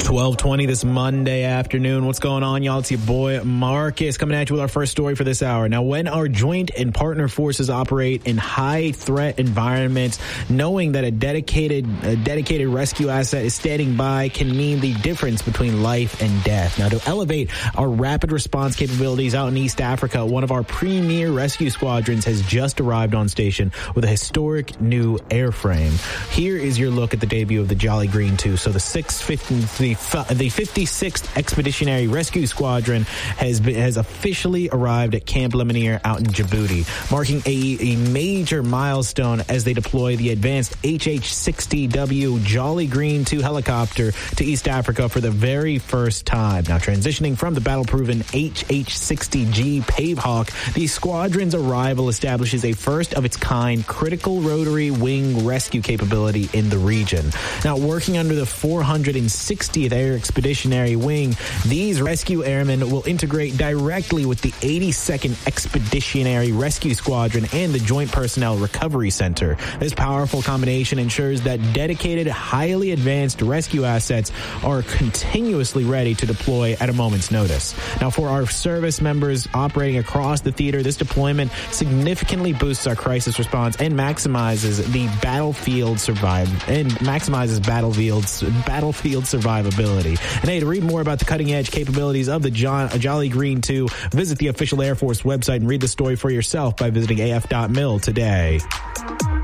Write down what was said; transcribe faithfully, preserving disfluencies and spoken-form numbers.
twelve twenty this Monday afternoon. What's going on, y'all? It's your boy Marcus coming at you with our first story for this hour. Now, when our joint and partner forces operate in high threat environments, knowing that a dedicated a dedicated rescue asset is standing by can mean the difference between life and death. Now, to elevate our rapid response capabilities out in East Africa, one of our premier rescue squadrons has just arrived on station with a historic new airframe. Here is your look at the debut of the Jolly Green two. So the six fifty the The fifty-sixth Expeditionary Rescue Squadron has been, has officially arrived at Camp Lemonnier out in Djibouti, marking a, a major milestone as they deploy the advanced H H sixty W Jolly Green two helicopter to East Africa for the very first time. Now, transitioning from the battle-proven H H sixty G Pavehawk, the squadron's arrival establishes a first-of-its-kind critical rotary wing rescue capability in the region. Now, working under the four hundred sixtieth Air Expeditionary Wing, these rescue airmen will integrate directly with the eighty-second Expeditionary Rescue Squadron and the Joint Personnel Recovery Center. This powerful combination ensures that dedicated, highly advanced rescue assets are continuously ready to deploy at a moment's notice. Now, for our service members operating across the theater, this deployment significantly boosts our crisis response and maximizes the battlefield survive and maximizes battlefield's battlefield survivability. And hey, to read more about the cutting-edge capabilities of the John, Jolly Green two, visit the official Air Force website and read the story for yourself by visiting A F dot mil today.